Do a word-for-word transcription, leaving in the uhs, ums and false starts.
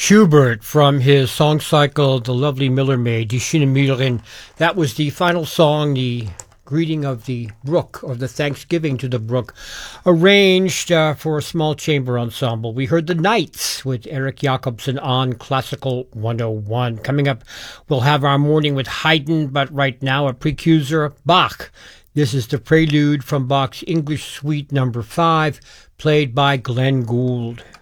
Schubert from his song cycle, The Lovely Miller Maid, Die Schöne Müllerin. That was the final song, the greeting of the brook, or the thanksgiving to the brook, arranged uh, for a small chamber ensemble. We heard The Knights with Eric Jacobsen on Classical one oh one. Coming up, we'll have our morning with Haydn, but right now a precursor, Bach. This is the prelude from Bach's English Suite number five, played by Glenn Gould.